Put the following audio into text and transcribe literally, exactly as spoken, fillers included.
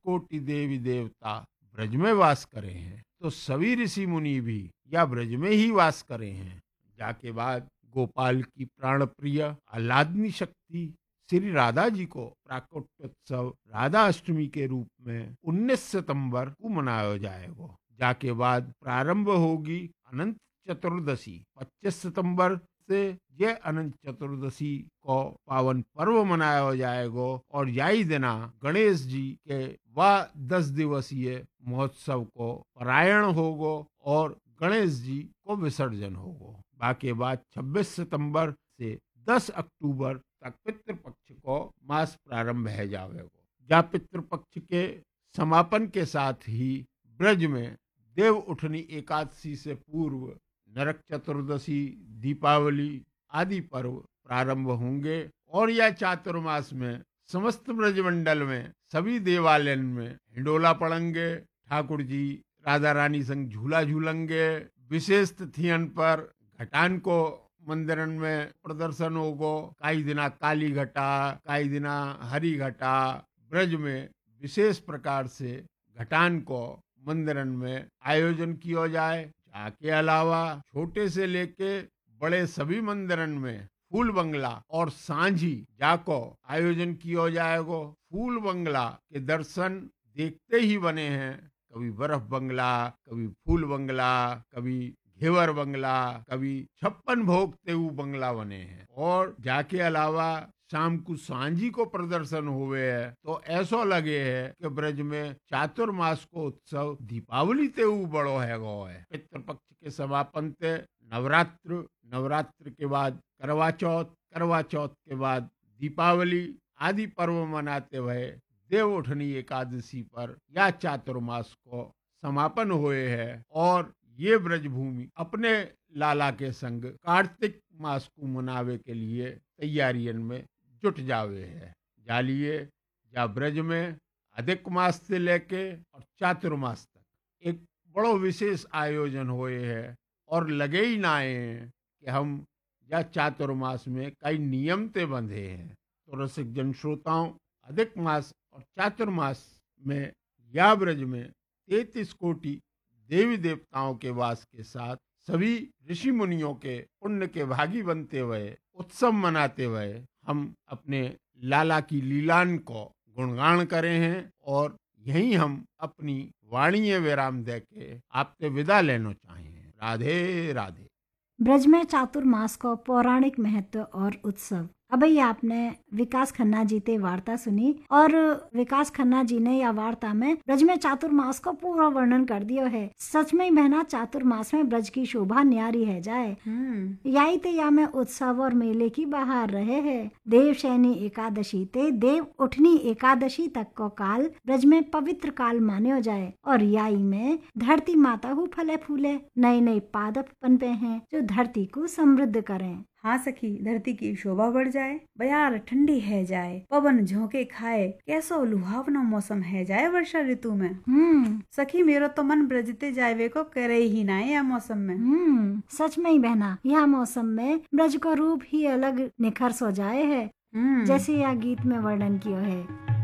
कोटि देवी देवता ब्रज में वास करे हैं, तो सभी ऋषि मुनि भी या ब्रज में ही वास करे हैं। जाके बाद गोपाल की प्राण प्रिय आह्लादनी शक्ति श्री राधा जी को प्राकट्योत्सव राधा अष्टमी के रूप में उन्नीस सितंबर को मनाया जाएगा। जाके बाद प्रारंभ होगी अनंत चतुर्दशी पच्चीस सितंबर से। यह अनंत चतुर्दशी को पावन पर्व मनाया जाएगा और यही दिना गणेश जी के वह दस दिवसीय महोत्सव को पारायण होगा और गणेश जी को विसर्जन होगा। बाकी बाद छब्बीस सितंबर से दस अक्टूबर तक पितृपक्ष को मास प्रारंभ है जाएगा। या पितृपक्ष के समापन के साथ ही ब्रज में देव उठनी एकादशी से पूर्व नरक चतुर्दशी, दीपावली आदि पर्व प्रारंभ होंगे और यह चातुर्मास में समस्त ब्रज मंडल में सभी देवालयन में हिंडोला पड़ेंगे, ठाकुर जी राधा रानी संग झूला झूलेंगे। विशेष तिथियन पर घटान को मंदिरन में प्रदर्शन होगो। कई दिना काली घटा, कई दिना हरी घटा। ब्रज में विशेष प्रकार से घटान को मंदिरन में आयोजन किया जाए। जाके अलावा छोटे से लेके बड़े सभी मंदिरन में फूल बंगला और सांझी जाको आयोजन किया जाएगा। फूल बंगला के दर्शन देखते ही बने हैं। कभी बर्फ बंगला, कभी फूल बंगला, कभी घेवर बंगला, कभी छप्पन भोग तेऊ बंगला बने हैं। और जाके अलावा शाम को सांझी को प्रदर्शन हुए है तो ऐसा लगे है कि ब्रज में चातुर्मास को उत्सव दीपावली तेऊ बड़ो है गो है। पितृपक्ष के समापन ते नवरात्र, नवरात्र के बाद करवा चौथ, करवा चौथ के बाद दीपावली आदि पर्व मनाते हुए देव उठनी एकादशी पर या चातुर्मास को समापन हुए है। और ये ब्रज भूमि अपने लाला के संग कार्तिक मास को मनावे के लिए तैयारियन में जुट जावे है। जालिए या ब्रज में अधिक मास से लेके और चातुर्मास तक एक बड़ो विशेष आयोजन हुए है और लगे ही ना आए कि हम या चातुर्मास में कई नियम ते बंधे हैं। तो रसिक जन श्रोताओं, अधिक मास और चातुर्मास में या ब्रज में तैतीस कोटि देवी देवताओं के वास के साथ सभी ऋषि मुनियों के पुण्य के भागी बनते हुए उत्सव मनाते हुए हम अपने लाला की लीलान को गुणगान करें हैं। और यही हम अपनी वाणीय विराम दे के आपसे विदा लेना चाहें। राधे राधे। ब्रज में चातुर्मास को पौराणिक महत्व और उत्सव। अब ही आपने विकास खन्ना जी ते वार्ता सुनी और विकास खन्ना जी ने या वार्ता में ब्रज में चातुर्मास को पूरा वर्णन कर दिया है। सच में बहना चातुर्मास में ब्रज की शोभा न्यारी है जाए। यही ते या में उत्सव और मेले की बहार रहे हैं। देवशैनी एकादशी ते देव उठनी एकादशी तक को काल ब्रज में पवित्र काल मान्यो जाए और याई में धरती माता हु फले फूले नए नए पादप पनपे हैं जो धरती को समृद्ध करें। हाँ सखी, धरती की शोभा बढ़ जाए, बयार ठंडी है जाए, पवन झोंके खाए, कैसो लुहावना मौसम है जाए वर्षा ऋतु में। हम्म सखी मेरो तो मन ब्रजते जावे को करे ही ना है यह मौसम में। हम्म सच में ही बहना, यह मौसम में ब्रज का रूप ही अलग निखर सो जाए है, जैसे यह गीत में वर्णन किया है।